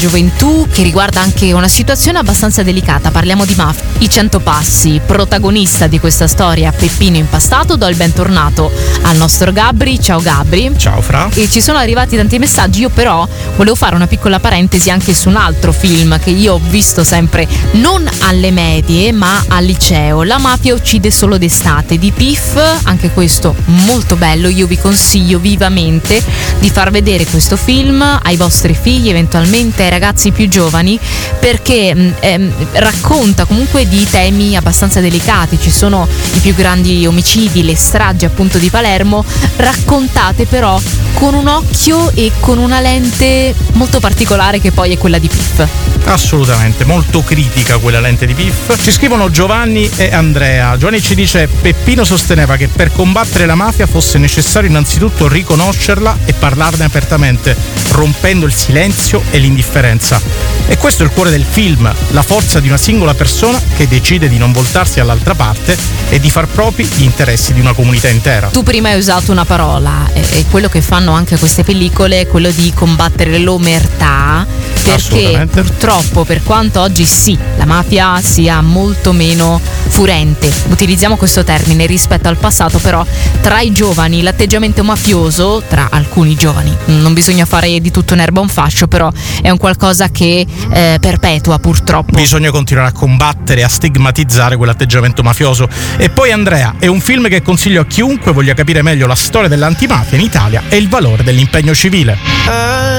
gioventù che riguarda anche una situazione abbastanza delicata. Parliamo di mafia. I 100 passi, protagonista di questa storia, Peppino Impastato. Do il bentornato al nostro Gabri. Ciao Gabri. Ciao Fra. E ci sono arrivati tanti messaggi. Io però volevo fare una piccola parentesi anche su un altro film che io ho visto sempre non alle medie ma al liceo. La mafia uccide solo d'estate di Piff, anche questo molto bello. Io vi consiglio vivamente di far vedere questo film ai vostri figli, eventualmente ai ragazzi più giovani, perché racconta comunque di temi abbastanza delicati. Ci sono i più grandi omicidi, le stragi appunto di Palermo, raccontate però con un occhio e con una lente molto particolare che poi è quella di Piff. Assolutamente, molto critica quella lente di Piff. Ci scrivono Giovanni e Andrea. Giovanni ci dice: Peppino sosteneva che per combattere la mafia fosse necessario innanzitutto riconoscerla e parlarne apertamente, rompendo il silenzio e l'indifferenza. E questo è il cuore del film, la forza di una singola persona che decide di non voltarsi all'altra parte e di far propri gli interessi di una comunità intera. Tu prima hai usato una parola, e quello che fanno anche queste pellicole è quello di combattere l'omertà, perché purtroppo, per quanto oggi sì, la mafia sia molto meno furente, utilizziamo questo termine rispetto al passato, però tra i giovani l'atteggiamento mafioso, tra alcuni giovani, non bisogna fare di tutto un'erba un fascio, però è un qualcosa che perpetua purtroppo. Bisogna continuare a combattere, a stigmatizzare quell'atteggiamento mafioso. E poi Andrea, è un film che consiglio a chiunque voglia capire meglio la storia dell'antimafia in Italia e il valore dell'impegno civile.